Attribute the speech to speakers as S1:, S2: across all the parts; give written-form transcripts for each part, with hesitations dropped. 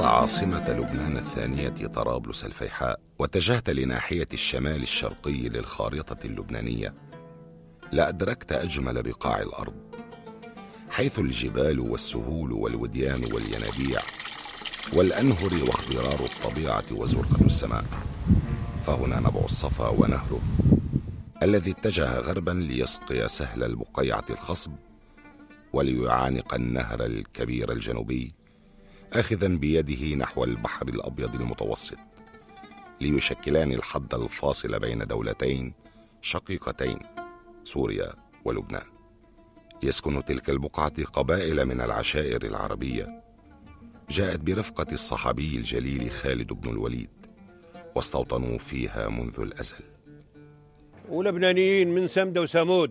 S1: عاصمة لبنان الثانية طرابلس الفيحاء واتجهت لناحية الشمال الشرقي للخارطة اللبنانية، لأدركت أجمل بقاع الأرض، حيث الجبال والسهول والوديان والينابيع والأنهر واخضرار الطبيعة وزرقة السماء. فهنا نبع الصفا ونهره الذي اتجه غربا ليسقي سهل البقيعة الخصب وليعانق النهر الكبير الجنوبي، آخذا بيده نحو البحر الأبيض المتوسط، ليشكلان الحد الفاصل بين دولتين شقيقتين، سوريا ولبنان. يسكن تلك البقعة قبائل من العشائر العربية جاءت برفقة الصحابي الجليل خالد بن الوليد، واستوطنوا فيها منذ الأزل.
S2: ولبنانيين من سمدة وسمود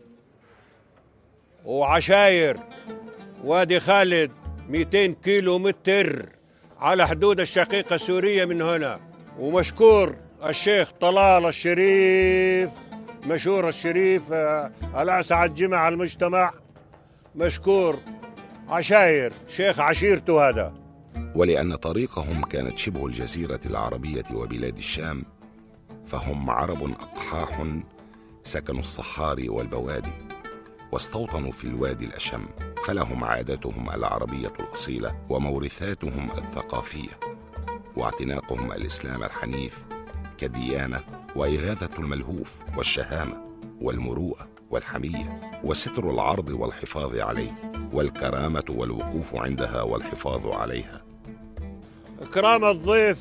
S2: وعشاير وادي خالد 200 كيلو متر على حدود الشقيقة السورية من هنا. ومشكور الشيخ طلال الشريف، مشهور الشريف الأسعد جمع المجتمع، مشكور عشاير شيخ عشيرته هذا.
S1: ولأن طريقهم كانت شبه الجزيرة العربية وبلاد الشام، فهم عرب أقحاح سكنوا الصحاري والبوادي واستوطنوا في الوادي الأشم، فلهم عاداتهم العربية الأصيلة ومورثاتهم الثقافية واعتناقهم الإسلام الحنيف كديانة، وإغاثة الملهوف والشهامة والمروءة والحمية وستر العرض والحفاظ عليه والكرامة والوقوف عندها والحفاظ عليها.
S2: إكرام الضيف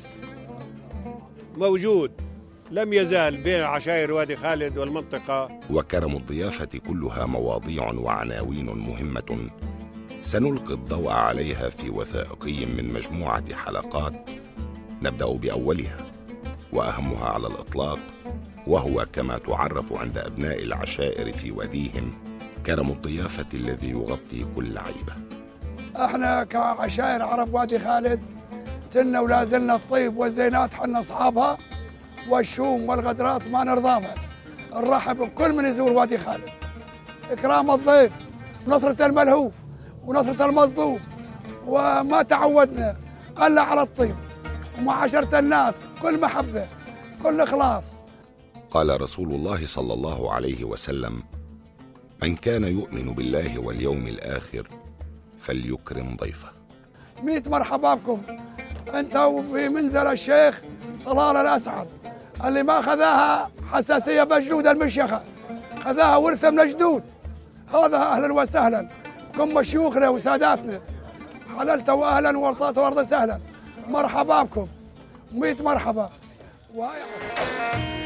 S2: موجود، لم يزال بين عشائر وادي خالد والمنطقة.
S1: وكرم الضيافة كلها مواضيع وعناوين مهمة سنلقي الضوء عليها في وثائقي من مجموعة حلقات، نبدأ بأولها وأهمها على الإطلاق، وهو كما تعرف عند أبناء العشائر في واديهم كرم الضيافة الذي يغطي كل عيبة.
S3: احنا كعشائر عرب وادي خالد تلنا ولا زلنا الطيب والزينات، حنا أصحابها، والشوم والغدرات ما نرضاها. نرحب بكل من يزور وادي خالد، إكرام الضيف، نصرة الملهوف ونصرة المظلوم، وما تعودنا إلا على الطيب ومعاشرة الناس، كل محبة كل إخلاص.
S1: قال رسول الله صلى الله عليه وسلم: من كان يؤمن بالله واليوم الآخر فليكرم ضيفه.
S3: 100 مرحبا بكم انتوا في منزل الشيخ طلال الأسعد، اللي ما خذاها حساسية بالجود المشيخة، خذاها ورثة من الجدود. هذا أهلا وسهلا بكم شيوخنا وساداتنا، حللت وأهلا ورطات وأرض سهلا، مرحبا بكم 100 مرحبا.